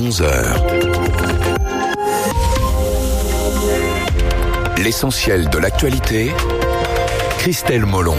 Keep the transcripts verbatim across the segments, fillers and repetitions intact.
onze heures. L'essentiel de l'actualité, Christelle Molon.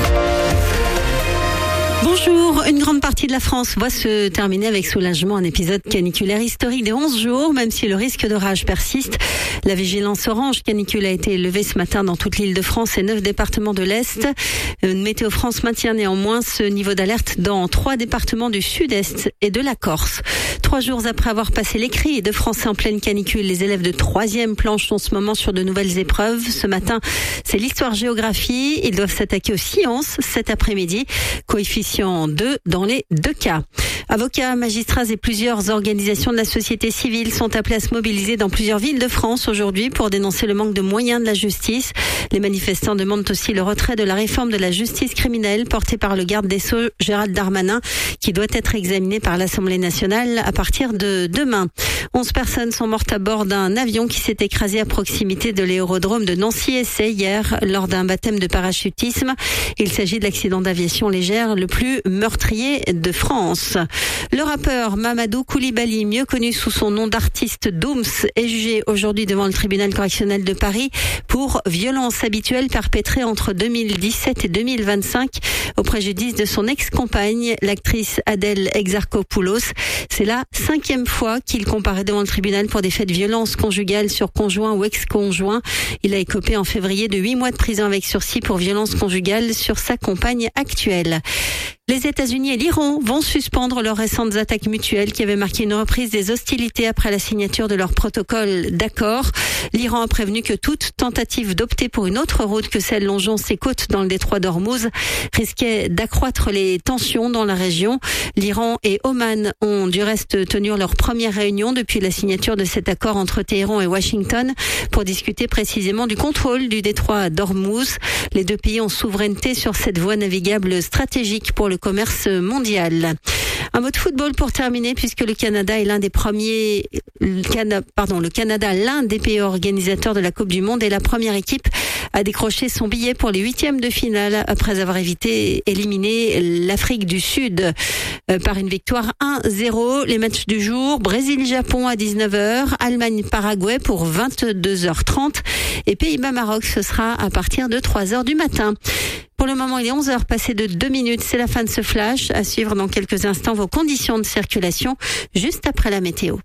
Bonjour, une grande partie de la France voit se terminer avec soulagement un épisode caniculaire historique des onze jours, même si le risque d'orage persiste. La vigilance orange canicule a été levée ce matin dans toute l'île de France et neuf départements de l'Est. Météo France maintient néanmoins ce niveau d'alerte dans trois départements du Sud-Est et de la Corse. Trois jours après avoir passé l'écrit de français en pleine canicule, les élèves de troisième planchent en ce moment sur de nouvelles épreuves. Ce matin, c'est l'histoire-géographie. Ils doivent s'attaquer aux sciences cet après-midi. Coefficient deux dans les deux cas. Avocats, magistrats et plusieurs organisations de la société civile sont appelés à se mobiliser dans plusieurs villes de France aujourd'hui pour dénoncer le manque de moyens de la justice. Les manifestants demandent aussi le retrait de la réforme de la justice criminelle portée par le garde des Sceaux Gérald Darmanin, qui doit être examinée par l'Assemblée nationale à partir de demain. Onze personnes sont mortes à bord d'un avion qui s'est écrasé à proximité de l'aérodrome de Nancy-Essay hier lors d'un baptême de parachutisme. Il s'agit de l'accident d'aviation légère le plus meurtrier de France. Le rappeur Mamadou Koulibaly, mieux connu sous son nom d'artiste Dooms, est jugé aujourd'hui devant le tribunal correctionnel de Paris pour violences habituelles perpétrées entre deux mille dix-sept et deux mille vingt-cinq au préjudice de son ex-compagne, l'actrice Adèle Exarchopoulos. C'est la cinquième fois qu'il comparaît devant le tribunal pour des faits de violence conjugale sur conjoint ou ex-conjoint. Il a écopé en février de huit mois de prison avec sursis pour violence conjugale sur sa compagne actuelle. Les États-Unis et l'Iran vont suspendre leurs récentes attaques mutuelles qui avaient marqué une reprise des hostilités après la signature de leur protocole d'accord. L'Iran a prévenu que toute tentative d'opter pour une autre route que celle longeant ses côtes dans le détroit d'Ormuz risquait d'accroître les tensions dans la région. L'Iran et Oman ont du reste tenu leur première réunion depuis la signature de cet accord entre Téhéran et Washington pour discuter précisément du contrôle du détroit d'Ormuz. Les deux pays ont souveraineté sur cette voie navigable stratégique pour le le commerce mondial. Un mot de football pour terminer, puisque le Canada est l'un des premiers, le Canada, pardon, le Canada, l'un des pays organisateurs de la Coupe du Monde, et la première équipe a décroché son billet pour les huitièmes de finale après avoir évité éliminer l'Afrique du Sud euh, par une victoire un zéro. Les matchs du jour: Brésil-Japon à dix-neuf heures, Allemagne-Paraguay pour vingt-deux heures trente et Pays-Bas-Maroc, ce sera à partir de trois heures du matin. Pour le moment, il est onze heures passées de deux minutes. C'est la fin de ce flash. À suivre dans quelques instants vos conditions de circulation juste après la météo.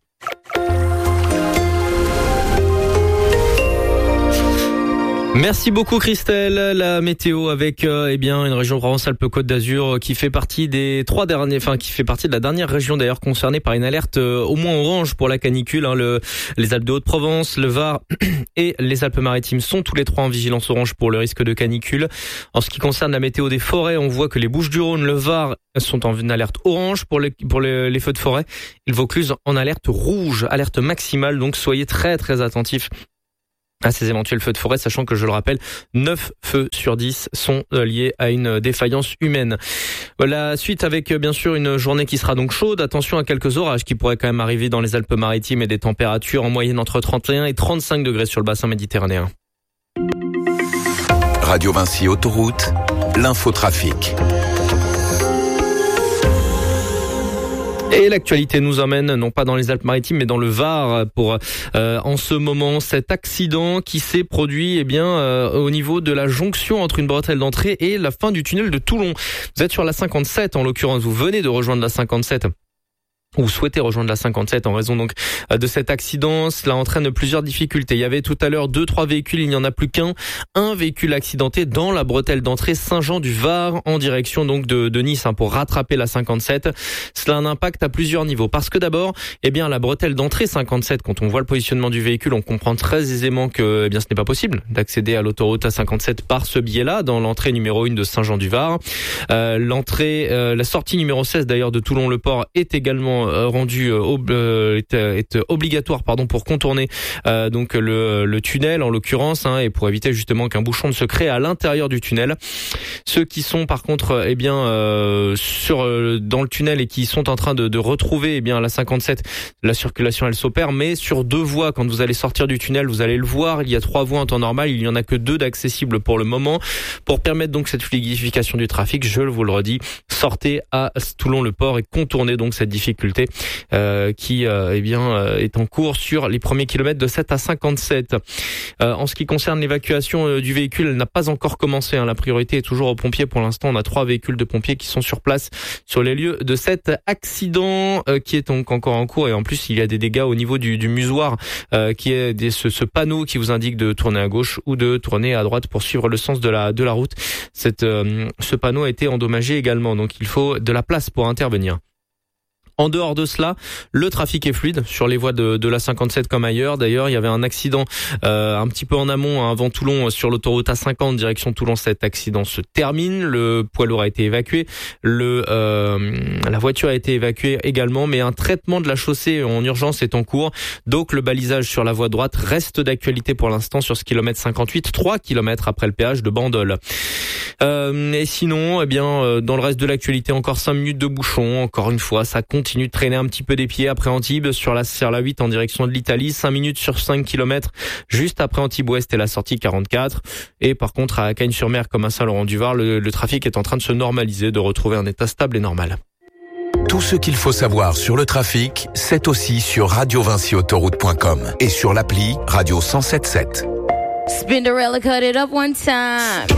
Merci beaucoup Christelle. La météo avec euh, eh bien une région Provence-Alpes-Côte d'Azur qui fait partie des trois derniers, enfin qui fait partie de la dernière région d'ailleurs concernée par une alerte euh, au moins orange pour la canicule. Hein, le, les Alpes de Haute-Provence, le Var et les Alpes-Maritimes sont tous les trois en vigilance orange pour le risque de canicule. En ce qui concerne la météo des forêts, on voit que les Bouches-du-Rhône, le Var sont en alerte orange pour les, pour les, les feux de forêt. Et le Vaucluse en alerte rouge, alerte maximale. Donc soyez très très attentifs à ces éventuels feux de forêt, sachant que, je le rappelle, neuf feux sur dix sont liés à une défaillance humaine. La suite avec, bien sûr, une journée qui sera donc chaude. Attention à quelques orages qui pourraient quand même arriver dans les Alpes-Maritimes et des températures en moyenne entre trente et un et trente-cinq degrés sur le bassin méditerranéen. Radio Vinci Autoroute, l'infotrafic. Et l'actualité nous emmène non pas dans les Alpes-Maritimes mais dans le Var pour euh, en ce moment cet accident qui s'est produit eh bien euh, au niveau de la jonction entre une bretelle d'entrée et la fin du tunnel de Toulon. Vous êtes sur la cinquante-sept en l'occurrence, vous venez de rejoindre la cinquante-sept. Ou souhaitez rejoindre la cinquante-sept en raison donc de cet accident. Cela entraîne plusieurs difficultés. Il y avait tout à l'heure deux, trois véhicules, il n'y en a plus qu'un. Un véhicule accidenté dans la bretelle d'entrée Saint-Jean-du-Var en direction donc de, de Nice hein, pour rattraper la cinquante-sept. Cela a un impact à plusieurs niveaux. Parce que d'abord, eh bien la bretelle d'entrée cinquante-sept, quand on voit le positionnement du véhicule, on comprend très aisément que eh bien ce n'est pas possible d'accéder à l'autoroute A cinquante-sept par ce biais-là, dans l'entrée numéro un de Saint-Jean-du-Var. Euh, l'entrée, euh, la sortie numéro seize d'ailleurs de Toulon-le-Port est également rendu euh, est, est obligatoire pardon pour contourner euh, donc le, le tunnel en l'occurrence hein, et pour éviter justement qu'un bouchon ne se crée à l'intérieur du tunnel. Ceux qui sont par contre eh bien euh, sur euh, dans le tunnel et qui sont en train de, de retrouver eh bien la cinquante-sept, la circulation elle s'opère mais sur deux voies. Quand vous allez sortir du tunnel, vous allez le voir, il y a trois voies en temps normal, il y en a que deux d'accessibles pour le moment. Pour permettre donc cette fluidification du trafic, je vous le redis, sortez à Toulon-le-Port et contournez donc cette difficulté. difficulté euh, qui euh, eh bien euh, est en cours sur les premiers kilomètres de sept à cinquante-sept. Euh, en ce qui concerne l'évacuation euh, du véhicule, elle n'a pas encore commencé. Hein. La priorité est toujours aux pompiers. Pour l'instant, on a trois véhicules de pompiers qui sont sur place sur les lieux de cet accident euh, qui est donc encore en cours. Et en plus, il y a des dégâts au niveau du, du musoir euh, qui est des, ce, ce panneau qui vous indique de tourner à gauche ou de tourner à droite pour suivre le sens de la de la route. Cette, euh, ce panneau a été endommagé également, donc il faut de la place pour intervenir. En dehors de cela, le trafic est fluide sur les voies de, de la cinquante-sept comme ailleurs. D'ailleurs, il y avait un accident euh, un petit peu en amont, hein, avant Toulon, sur l'autoroute A cinquante, direction Toulon. Cet accident se termine. Le poids lourd a été évacué. Le, euh, la voiture a été évacuée également, mais un traitement de la chaussée en urgence est en cours. Donc, le balisage sur la voie droite reste d'actualité pour l'instant sur ce kilomètre cinquante-huit, trois kilomètres après le péage de Bandol. Euh, et sinon, eh bien, euh, dans le reste de l'actualité, encore cinq minutes de bouchon. Encore une fois, ça continue de traîner un petit peu des pieds après Antibes sur la sur la huit en direction de l'Italie. cinq minutes sur cinq kilomètres juste après Antibes-Ouest et la sortie quarante-quatre. Et par contre, à Cagnes-sur-Mer comme à Saint-Laurent-du-Var, le, le trafic est en train de se normaliser, de retrouver un état stable et normal. Tout ce qu'il faut savoir sur le trafic, c'est aussi sur radio vinci autoroute point com et sur l'appli Radio cent sept sept. Spinderella, cut it up one time.